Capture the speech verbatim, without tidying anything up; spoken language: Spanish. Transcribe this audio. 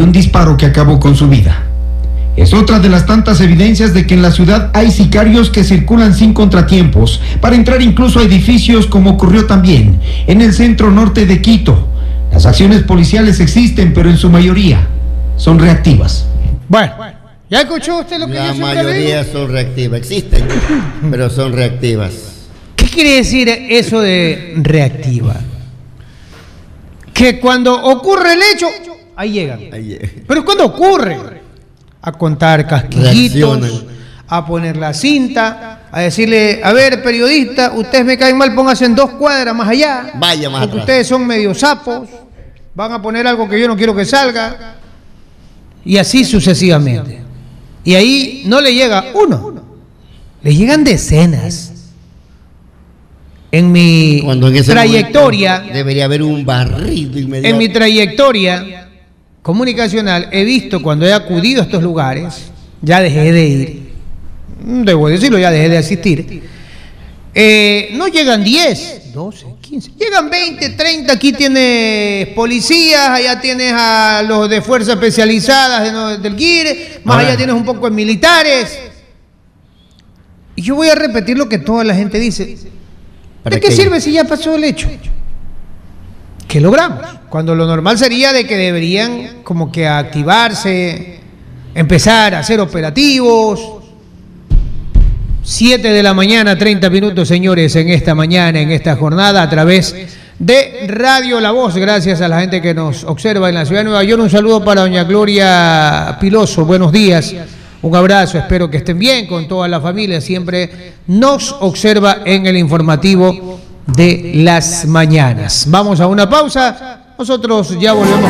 un disparo que acabó con su vida. Es otra de las tantas evidencias de que en la ciudad hay sicarios que circulan sin contratiempos para entrar incluso a edificios, como ocurrió también en el centro norte de Quito. Las acciones policiales existen, pero en su mayoría son reactivas. Bueno, ¿ya escuchó usted lo que La yo siempre mayoría digo? son reactivas, existen, pero son reactivas. ¿Qué quiere decir eso de reactiva? Que cuando ocurre el hecho, ahí llegan. Ahí, Pero cuando ocurre, a contar casquillitos, reaccionan. a poner la cinta, a decirle, a ver, periodista, ustedes me caen mal, pónganse en dos cuadras más allá. Vaya más porque atrás. ustedes son medio sapos, van a poner algo que yo no quiero que salga. Y así sucesivamente. Y ahí no le llega uno, le llegan decenas. En mi Cuando en ese trayectoria, debería haber un barrido inmediato. en mi trayectoria comunicacional, he visto cuando he acudido a estos lugares, ya dejé de ir, debo decirlo, ya dejé de asistir, eh, no llegan diez, doce, quince, llegan veinte, treinta, aquí tienes policías, allá tienes a los de fuerzas especializadas de no, del G I R E, más Ahora, allá tienes un poco de militares. Y yo voy a repetir lo que toda la gente dice. ¿De qué sirve si ya pasó el hecho? ¿Qué logramos? Cuando lo normal sería de que deberían como que activarse, empezar a hacer operativos. siete de la mañana, treinta minutos, señores, en esta mañana, en esta jornada, a través de Radio La Voz. Gracias a la gente que nos observa en la ciudad de Nueva York. Un saludo para doña Gloria Piloso. Buenos días. Un abrazo, espero que estén bien con toda la familia. Siempre nos observa en el informativo de las mañanas. Vamos a una pausa. Nosotros ya volvemos.